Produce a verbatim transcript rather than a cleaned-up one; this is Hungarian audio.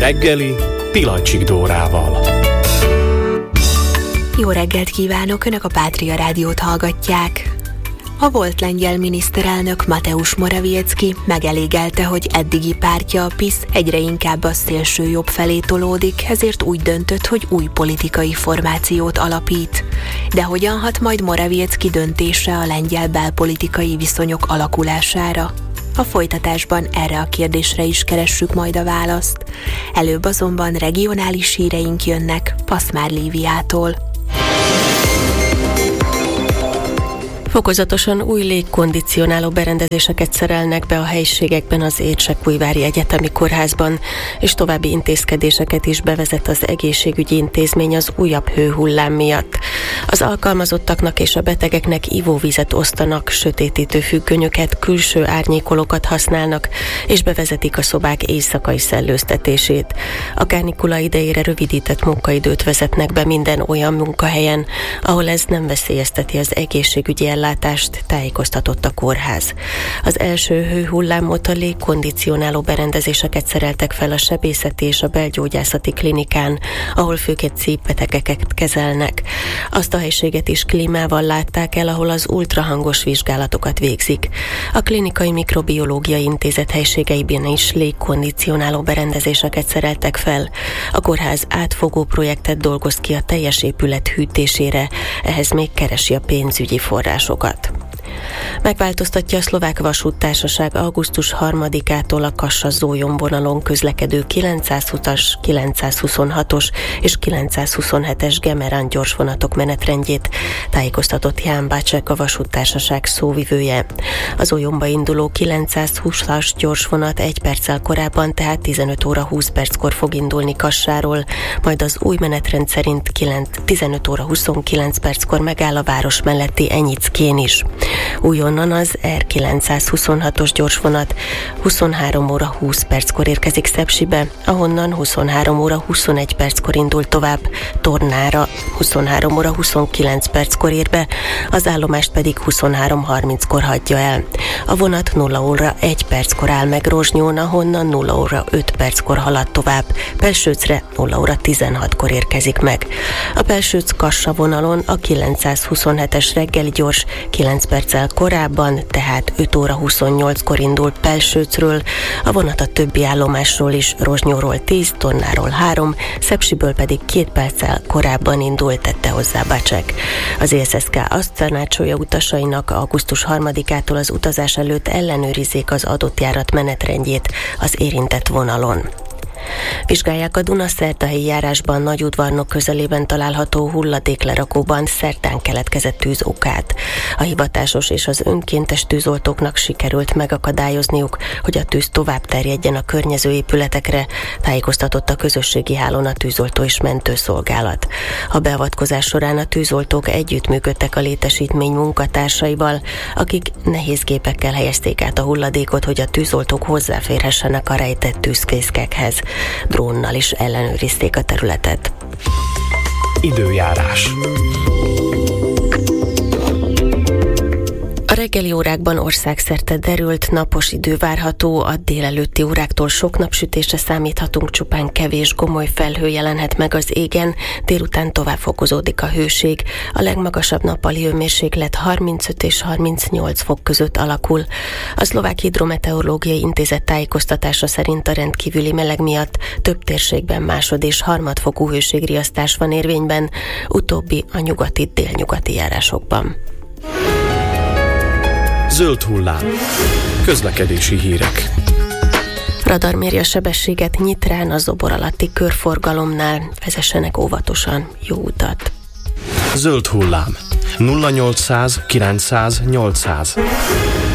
reggeli Pilacsik Dórával. Jó reggelt kívánok, Önök a Pátria Rádiót hallgatják. A volt lengyel miniszterelnök Mateusz Morawiecki megelégelte, hogy eddigi pártja, a PiS egyre inkább a szélső jobb felé tolódik, ezért úgy döntött, hogy új politikai formációt alapít. De hogyan hat majd Morawiecki döntése a lengyel belpolitikai viszonyok alakulására? A folytatásban erre a kérdésre is keressük majd a választ. Előbb azonban regionális híreink jönnek Paszmár Líviától. Fokozatosan új légkondicionáló berendezéseket szerelnek be a helyiségekben az Érsekújvári Egyetemi Kórházban, és további intézkedéseket is bevezet az egészségügyi intézmény az újabb hőhullám miatt. Az alkalmazottaknak és a betegeknek ivóvizet osztanak, sötétítő függönyöket, külső árnyékolókat használnak, és bevezetik a szobák éjszakai szellőztetését. A kánikula idejére rövidített munkaidőt vezetnek be minden olyan munkahelyen, ahol ez nem veszélyezteti az egészségügyi ellátást, tájékoztatott a kórház. Az első hőhullámot a légkondicionáló berendezéseket szereltek fel a sebészeti és a belgyógyászati klinikán, ahol főként szívbetegeket kezelnek. Azt a helységet is klímával látták el, ahol az ultrahangos vizsgálatokat végzik. A Klinikai Mikrobiológiai Intézet helységeiben is légkondicionáló berendezéseket szereltek fel. A kórház átfogó projektet dolgoz ki a teljes épület hűtésére, ehhez még keresi a pénzügyi forrásokat. Megváltoztatja a Szlovák Vasúttársaság augusztus harmadikától a Kassa-Zólyom vonalon közlekedő kilencszázhúszas, kilencszázhuszonhatos és kilencszázhuszonhetes Gemerán gyorsvonatok menetrendjét, tájékoztatott Ján Bácsek, a Vasúttársaság szóvivője. Az Zólyomba induló kilencszázhúszas gyorsvonat egy perccel korábban, tehát tizenöt óra húsz perckor fog indulni Kassáról, majd az új menetrend szerint tizenöt óra huszonkilenc perckor megáll a város melletti Enyickén is. Újonnan az er kilencszázhuszonhatos gyorsvonat huszonhárom óra húsz perckor érkezik Szepsibe, ahonnan huszonhárom óra huszonegy perckor indul tovább Tornára, huszonhárom óra huszonkilenc perckor ér be, az állomást pedig huszonhárom harminckor hagyja el. A vonat nulla óra egy perckor áll meg Rozsnyón, ahonnan nulla óra öt perckor halad tovább, Pelsőcre nulla óra tizenhatkor érkezik meg. A Pelsőc-Kassa vonalon a kilencszázhuszonhetes reggeli gyors kilenc perccel korábban, tehát öt óra huszonnyolckor indul Pelsőcről, a vonat a többi állomásról is, Rozsnyóról tíz, Tornáról három, Szepsiből pedig két perccel korábban indul, tette hozzá Bácsek. Az é es es ká azt tanácsolja utasainak, augusztus harmadikától az utazás előtt ellenőrizzék az adott járat menetrendjét az érintett vonalon. Vizsgálják a Dunaszerdahelyi járásban Nagyudvarnok közelében található hulladéklerakóban szerdán keletkezett tűz okát. A hivatásos és az önkéntes tűzoltóknak sikerült megakadályozniuk, hogy a tűz tovább terjedjen a környező épületekre, tájékoztatott a közösségi hálón a tűzoltó és mentőszolgálat. A beavatkozás során a tűzoltók együttműködtek a létesítmény munkatársaival, akik nehézgépekkel helyezték át a hulladékot, hogy a tűzoltók hozzáférhessenek a rejtett tűzfészkekhez. Drónnal is ellenőrizték a területet. Időjárás. A reggeli órákban országszerte derült, napos idő várható, a délelőtti óráktól sok napsütésre számíthatunk, csupán kevés gomoly felhő jelenhet meg az égen, délután tovább fokozódik a hőség, a legmagasabb nappali hőmérséklet harmincöt és harmincnyolc fok között alakul. A Szlovák Hidrometeorológiai Intézet tájékoztatása szerint a rendkívüli meleg miatt több térségben másod- és harmadfokú hőségriasztás van érvényben, utóbbi a nyugati-délnyugati járásokban. Zöld hullám. Közlekedési hírek. Radar méri a sebességet Nyitrán, a zobor alatti körforgalomnál. Vezessenek óvatosan, jó utat! Zöld hullám. nulla nyolcszáz kilencszáz nyolcszáz.